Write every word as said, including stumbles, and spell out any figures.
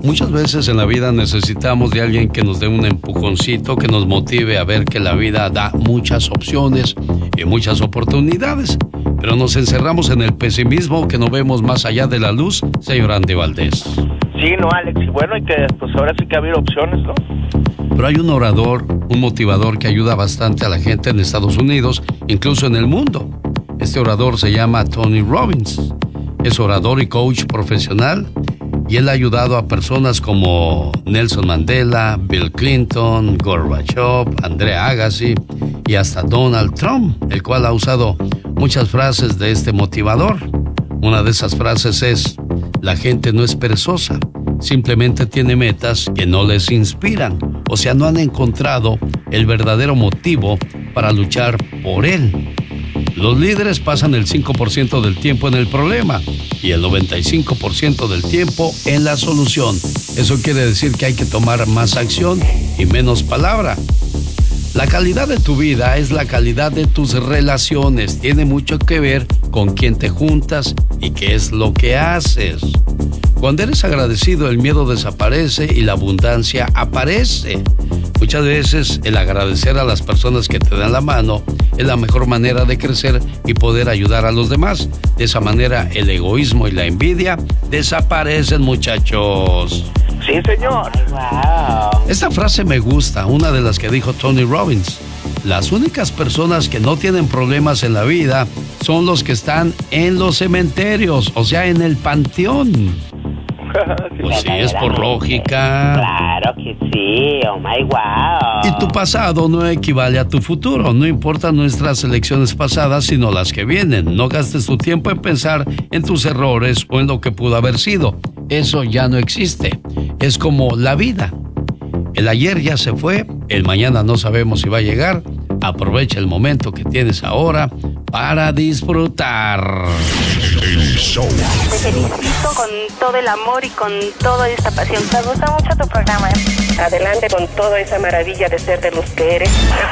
muchas veces en la vida necesitamos de alguien que nos dé un empujoncito, que nos motive a ver que la vida da muchas opciones y muchas oportunidades. Pero nos encerramos en el pesimismo, que no vemos más allá de la luz, señor Andy Valdés. Sí, no, Alex, y bueno, y que pues ahora sí que ha habido opciones, ¿no? Pero hay un orador, un motivador que ayuda bastante a la gente en Estados Unidos, incluso en el mundo. Este orador se llama Tony Robbins. Es orador y coach profesional y él ha ayudado a personas como Nelson Mandela, Bill Clinton, Gorbachev, Andrea Agassi y hasta Donald Trump, el cual ha usado muchas frases de este motivador. Una de esas frases es: la gente no es perezosa, simplemente tiene metas que no les inspiran. O sea, no han encontrado el verdadero motivo para luchar por él. Los líderes pasan el cinco por ciento del tiempo en el problema y el noventa y cinco por ciento del tiempo en la solución. Eso quiere decir que hay que tomar más acción y menos palabra. La calidad de tu vida es la calidad de tus relaciones. Tiene mucho que ver con quién te juntas y qué es lo que haces. Cuando eres agradecido, el miedo desaparece y la abundancia aparece. Muchas veces el agradecer a las personas que te dan la mano es la mejor manera de crecer y poder ayudar a los demás. De esa manera el egoísmo y la envidia desaparecen, muchachos. Sí, señor. Wow. Esta frase me gusta, una de las que dijo Tony Robbins. Las únicas personas que no tienen problemas en la vida son los que están en los cementerios, o sea, en el panteón. Pues sí, es por lógica. Claro que sí, oh my wow. Y tu pasado no equivale a tu futuro. No importan nuestras elecciones pasadas, sino las que vienen. No gastes tu tiempo en pensar en tus errores o en lo que pudo haber sido. Eso ya no existe. Es como la vida. El ayer ya se fue, el mañana no sabemos si va a llegar. Aprovecha el momento que tienes ahora para disfrutar. Te felicito con todo el amor y con toda esta pasión. Me gusta mucho tu programa. Adelante con toda esa maravilla de ser de los que eres.